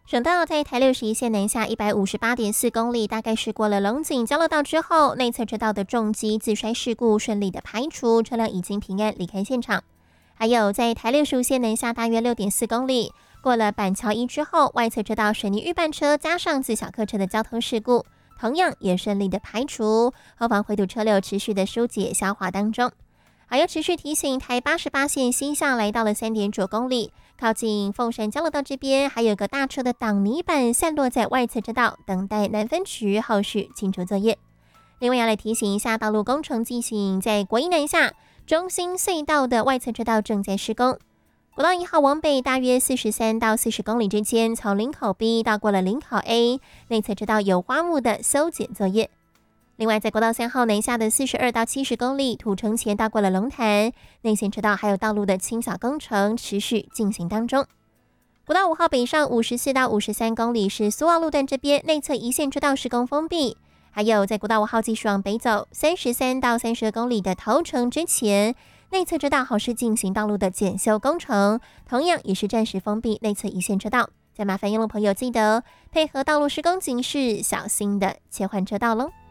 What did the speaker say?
省道在台61线南下158.4公里，大概是过了龙井交流道之后，内侧车道的重机自摔事故顺利的排除，车辆已经平安离开现场。还有在台65线南下大约6.4公里，过了板桥一之后，外侧车道水泥预拌车加上自小客车的交通事故，同样也顺利的排除，后方回堵车流持续的疏解消化当中。还要持续提醒，台88线西向来到了3.9公里，靠近凤山交流道这边，还有个大车的挡泥板散落在外侧车道，等待南分区后续清除作业。另外要来提醒一下，道路工程进行，在国一南下中心隧道的外侧车道正在施工。国道1号往北大约43到40公里之间，从林口 B 到过了林口 A， 内侧车道有花木的修剪作业。另外，在国道3号南下的42到70公里，土城前到过了龙潭，内线车道还有道路的清扫工程持续进行当中。国道5号北上54到53公里是苏澳路段这边内侧一线车道施工封闭。还有在国道5号继续往北走33到32公里的头城之前，内侧车道好是进行道路的检修工程，同样也是暂时封闭内侧一线车道。再麻烦用路朋友记得配合道路施工警示，小心的切换车道喽。